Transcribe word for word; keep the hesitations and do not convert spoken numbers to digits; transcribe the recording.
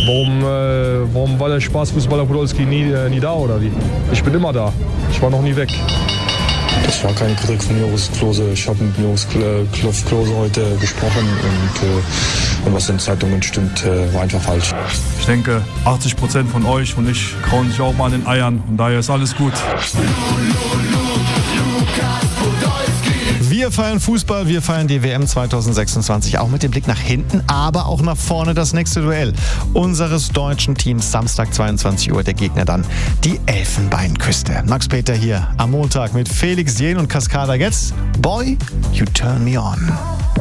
Warum, äh, warum war der Spaßfußballer Podolski nie, äh, nie da oder wie? Ich bin immer da. Ich war noch nie weg. Das war keine Kritik von Joris Klose. Ich habe mit Joris Klose heute gesprochen und, äh, und was in den Zeitungen stimmt, äh, war einfach falsch. Ich denke, achtzig Prozent von euch und ich kauen sich auch mal an den Eiern und daher ist alles gut. Wir feiern Fußball, wir feiern die W M zwanzig sechsundzwanzig, auch mit dem Blick nach hinten, aber auch nach vorne das nächste Duell unseres deutschen Teams. Samstag zweiundzwanzig Uhr, der Gegner dann die Elfenbeinküste. Max Peter hier am Montag mit Felix Jähn und Cascada Getz. Boy, you turn me on.